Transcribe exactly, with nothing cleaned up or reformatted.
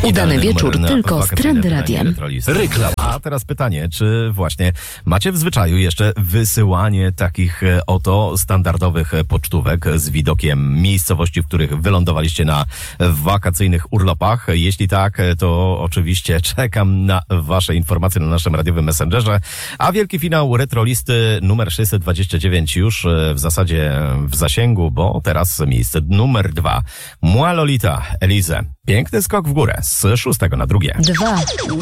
Udany wieczór tylko z Trend Radiem. Reklam. A teraz pytanie, czy właśnie macie w zwyczaju jeszcze wysyłanie takich oto standardowych pocztówek z widokiem miejscowości, w których wylądowaliście na wakacyjnych urlopach? Jeśli tak, to oczywiście czekam na wasze informacje na naszym radiowym messengerze. A wielki finał retrolisty numer sześćset dwadzieścia dziewięć już w zasadzie w zasięgu, bo teraz miejsce numer dwa. Mła Lolita, Elize. Piękny skok w górę z szóstego na drugie. Dwa.